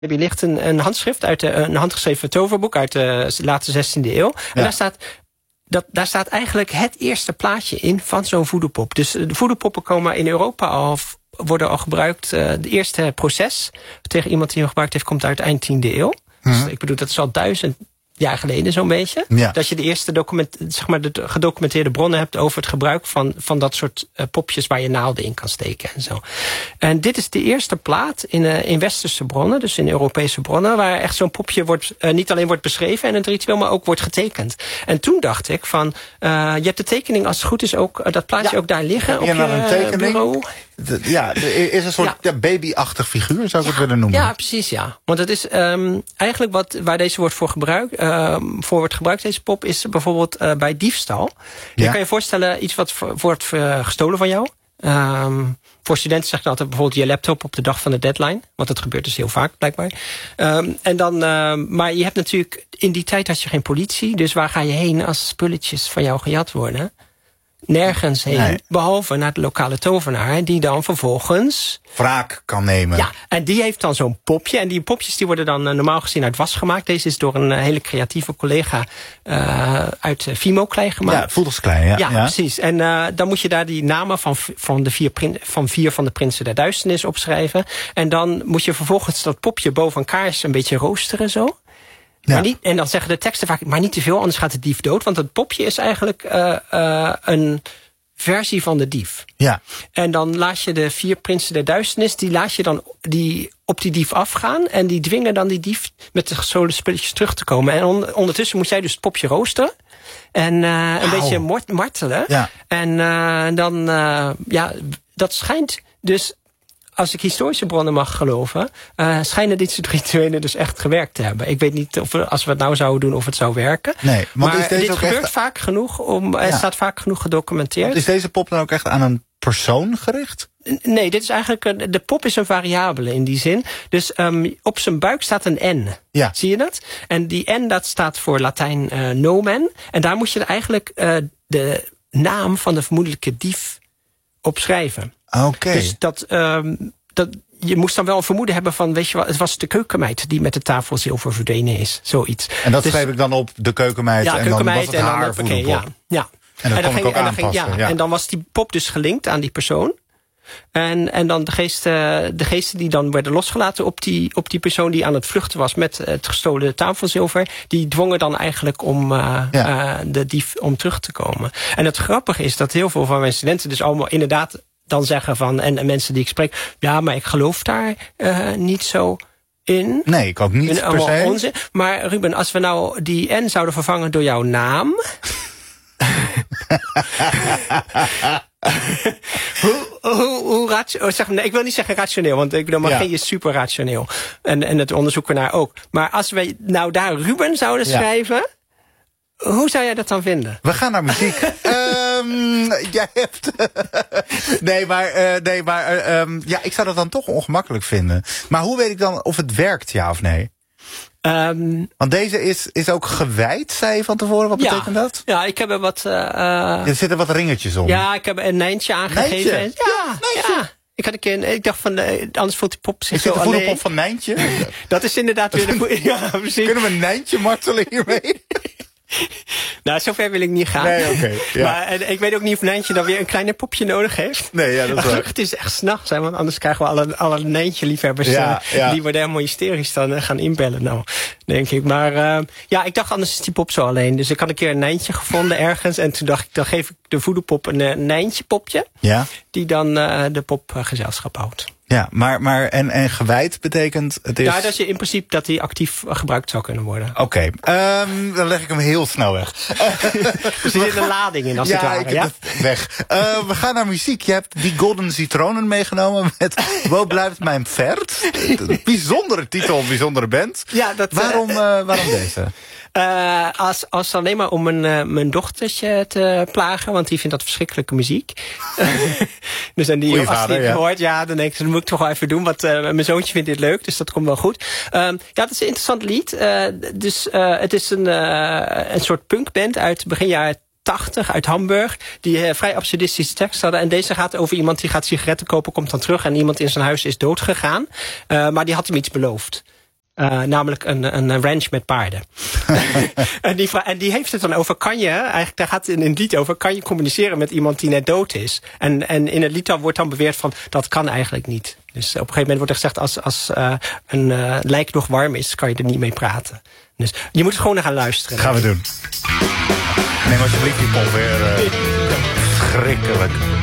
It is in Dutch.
ligt een handschrift uit een handgeschreven toverboek uit de late 16e eeuw. En daar staat eigenlijk het eerste plaatje in van zo'n voodoo-pop. Dus de voodoo-poppen komen in Europa worden al gebruikt. Het eerste proces tegen iemand die hem gebruikt heeft, komt uit eind 10e eeuw. Dus ik bedoel, dat is al 1000 jaar geleden zo'n beetje. Ja. Dat je de eerste de gedocumenteerde bronnen hebt over het gebruik van dat soort popjes waar je naalden in kan steken en zo. En dit is de eerste plaat in westerse bronnen, dus in Europese bronnen, waar echt zo'n popje niet alleen wordt beschreven en het ritueel, maar ook wordt getekend. En toen dacht ik van, je hebt de tekening als het goed is ook, dat plaatje ook daar liggen op je bureau. Er is een soort babyachtig figuur, zou ik het willen noemen. Ja, precies, ja. Want het is eigenlijk waar deze wordt voor wordt gebruikt, deze pop, is bijvoorbeeld bij diefstal. Je kan je voorstellen, iets wat wordt gestolen van jou. Voor studenten zeg je altijd bijvoorbeeld je laptop op de dag van de deadline. Want dat gebeurt dus heel vaak, blijkbaar. Maar je hebt natuurlijk, in die tijd had je geen politie. Dus waar ga je heen als spulletjes van jou gejat worden? Nergens heen, behalve naar de lokale tovenaar, die dan vervolgens wraak kan nemen. Ja, en die heeft dan zo'n popje. En die popjes die worden dan normaal gezien uit was gemaakt. Deze is door een hele creatieve collega uit Fimo-klei gemaakt. Ja, voedelsklei, ja. Ja, precies. En dan moet je daar die namen van vier van de prinsen der duisternis opschrijven. En dan moet je vervolgens dat popje boven een kaars een beetje roosteren zo. Ja. Maar en dan zeggen de teksten vaak, maar niet te veel, anders gaat de dief dood. Want het popje is eigenlijk een versie van de dief. Ja. En dan laat je de 4 prinsen der duisternis, die laat je dan op die dief afgaan. En die dwingen dan die dief met de gestolen spulletjes terug te komen. En ondertussen moet jij dus het popje roosteren. En een beetje martelen. Ja. En dat schijnt dus, als ik historische bronnen mag geloven, schijnen dit soort rituelen dus echt gewerkt te hebben. Ik weet niet als we het nou zouden doen of het zou werken. Nee, maar dit gebeurt vaak genoeg, staat vaak genoeg gedocumenteerd. Is deze pop dan ook echt aan een persoon gericht? Nee, dit is eigenlijk, de pop is een variabele in die zin. Dus op zijn buik staat een N. Ja. Zie je dat? En die N, dat staat voor Latijn nomen. En daar moet je eigenlijk de naam van de vermoedelijke dief op schrijven. Okay. Dus je moest dan wel een vermoeden hebben van, weet je wat, het was de keukenmeid die met de tafelzilver verdwenen is. Zoiets. En dat schreef ik dan op de keukenmeid, ja, en dan was het haar voedelpop. Ja. En dat kon ik ook aanpassen. En dan was die pop dus gelinkt aan die persoon. En dan de geesten die dan werden losgelaten op die persoon die aan het vluchten was met het gestolen tafelzilver, die dwongen dan eigenlijk om de dief om terug te komen. En het grappige is dat heel veel van mijn studenten dus allemaal inderdaad dan zeggen van, en mensen die ik spreek, ja, maar ik geloof daar niet zo in. Nee, ik ook niet per se. Onzin. Maar Ruben, als we nou die N zouden vervangen door jouw naam. Ik wil niet zeggen rationeel, want ik bedoel, magie is super rationeel. En het onderzoeken naar ook. Maar als we nou daar Ruben zouden schrijven, hoe zou jij dat dan vinden? We gaan naar muziek. Jij hebt... ik zou dat dan toch ongemakkelijk vinden. Maar hoe weet ik dan of het werkt, ja of nee? Want deze is ook gewijd, zei je van tevoren. Wat betekent dat? Ja, ik heb er wat... er zitten wat ringetjes om. Ja, ik heb een Nijntje aangegeven. Nijntje? Ja. Ik dacht van, anders voelt die pop zich zo alleen. Is dit de voederpop van Nijntje? Dat is inderdaad weer de... Ja, precies. Kunnen we een Nijntje martelen hiermee? Nou, zover wil ik niet gaan. Nee, oké. Ja. Maar ik weet ook niet of Nijntje dan weer een kleiner popje nodig heeft. Nee, ja, dat is waar. Het is echt 's nachts, want anders krijgen we alle Nijntje-liefhebbers die worden helemaal hysterisch dan gaan inbellen. Nou, denk ik. Maar ik dacht, anders is die pop zo alleen. Dus ik had een keer een Nijntje gevonden ergens. En toen dacht ik, dan geef ik de voederpop een Nijntje-popje. Ja. Die dan de pop gezelschap houdt. Ja, maar en gewijd betekent het is... Ja, dat je in principe dat die actief gebruikt zou kunnen worden. Oké, dan leg ik hem heel snel weg. Dus er zit een lading in als het ware. Ik heb het weg. We gaan naar muziek. Je hebt Die Golden Citronen meegenomen met Wo blijft mijn Pferd? Bijzondere titel, bijzondere band. Ja, waarom deze? Als alleen maar om mijn dochtertje te plagen, want die vindt dat verschrikkelijke muziek. Dus en die als die hoort, dan denk ik, dat moet ik toch wel even doen, want mijn zoontje vindt dit leuk, dus dat komt wel goed. Dat is een interessant lied. Het is een soort punkband uit begin jaren 80 uit Hamburg, die vrij absurdistische tekst hadden. En deze gaat over iemand die gaat sigaretten kopen, komt dan terug en iemand in zijn huis is doodgegaan. Maar die had hem iets beloofd. Namelijk een ranch met paarden. en die heeft het dan over, eigenlijk daar gaat het in het lied over, kan je communiceren met iemand die net dood is? En in het lied dan wordt dan beweerd van, dat kan eigenlijk niet. Dus op een gegeven moment wordt er gezegd, als een lijk nog warm is, kan je er niet mee praten. Dus je moet gewoon naar gaan luisteren. Gaan we doen. Neem alsjeblieft die pop weer. Schrikkelijk.